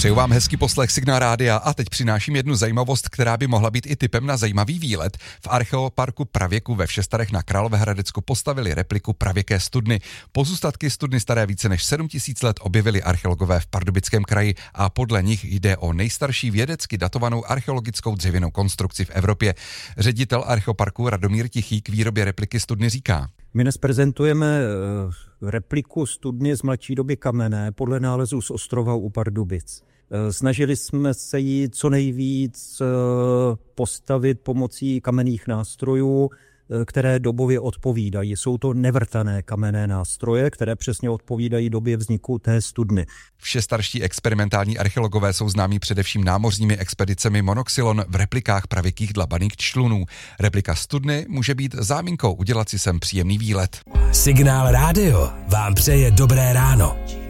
Přeju vám hezký poslech Signál rádia a teď přináším jednu zajímavost, která by mohla být i tipem na zajímavý výlet. V archeoparku pravěku ve Všestarech na Královéhradecku postavili repliku pravěké studny. Pozůstatky studny staré více než 7000 let objevili archeologové v Pardubickém kraji a podle nich jde o nejstarší vědecky datovanou archeologickou dřevěnou konstrukci v Evropě. Ředitel archeoparku Radomír Tichý k výrobě repliky studny říká: My dnes prezentujeme repliku studny z mladší doby kamenné podle nálezů z ostrova u Pardubic. Snažili jsme se ji co nejvíc postavit pomocí kamenných nástrojů, které dobově odpovídají. Jsou to nevrtané kamenné nástroje, které přesně odpovídají době vzniku té studny. Všestarší experimentální archeologové jsou známí především námořními expedicemi Monoxylon v replikách pravěkých dlabaných člunů. Replika studny může být záminkou udělat si sem příjemný výlet. Signál rádio vám přeje dobré ráno.